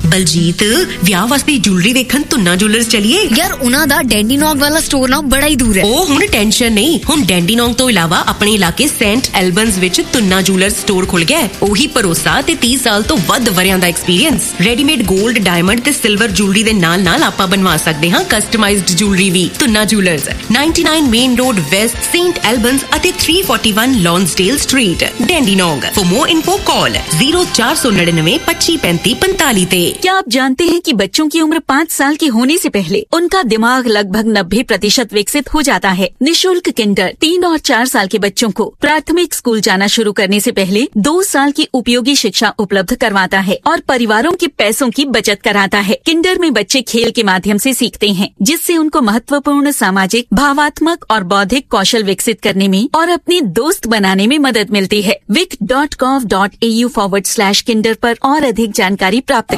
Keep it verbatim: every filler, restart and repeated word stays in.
बलजीत ਵਿਆਹ ਵਾਸਤੇ ਜੁਐਲਰੀ ਵੇਖਣ ਤੁੰਨਾ ਜੁਐਲਰਸ ਚਲੀਏ ਯਾਰ ਉਹਨਾਂ ਦਾ ਡੈਂਡੀਨੌਗ ਵਾਲਾ ਸਟੋਰ ਨਾ ਬੜਾ ਹੀ ਦੂਰ ਹੈ। ਉਹ ਹੁਣ ਟੈਨਸ਼ਨ ਨਹੀਂ, ਹੁਣ ਡੈਂਡੀਨੌਗ ਤੋਂ ਇਲਾਵਾ ਆਪਣੇ ਇਲਾਕੇ ਸੈਂਟ ਐਲਬਨਸ ਵਿੱਚ ਤੁੰਨਾ ਜੁਐਲਰਸ ਸਟੋਰ ਖੁੱਲ ਗਿਆ। ਉਹੀ ਭਰੋਸਾ ਤੇ तीस ਸਾਲ ਤੋਂ ਵੱਧ ਵਰਿਆਂ ਦਾ ਐਕਸਪੀਰੀਅੰਸ। ਰੈਡੀਮੇਡ 골ਡ, ਡਾਇਮੰਡ ਤੇ ਸਿਲਵਰ ਜੁਐਲਰੀ ਦੇ ਨਾਲ ਨਾਲ ਆਪਾਂ ਬਣਵਾ ਸਕਦੇ ਹਾਂ ਕਸਟਮਾਈਜ਼ਡ ਜੁਐਲਰੀ ਵੀ। Tuna jewellers ninety-nine main road West, Saint ਐਲਬਨਸ ਅਤੇ three forty-one ਲੌਂਸਡੇਲ street, ਡੈਂਡੀਨੌਗ। For more info call zero चार सौ निन्यानवे पच्चीस पैंतीस पैंतालीस पे। क्या आप जानते हैं कि बच्चों की उम्र पाँच साल की होने से पहले उनका दिमाग लगभग नब्बे प्रतिशत विकसित हो जाता है। निशुल्क किंडर तीन और चार साल के बच्चों को प्राथमिक स्कूल जाना शुरू करने से पहले दो साल की उपयोगी शिक्षा उपलब्ध करवाता है और परिवारों के पैसों की बचत कराता है। किंडर में बच्चे खेल के माध्यम से सीखते हैं, जिससे उनको महत्वपूर्ण सामाजिक, भावात्मक और बौद्धिक कौशल विकसित करने में और अपने दोस्त बनाने में मदद मिलती है। Wick dot gov dot A you forward slash Kinder पर और अधिक जानकारी प्राप्त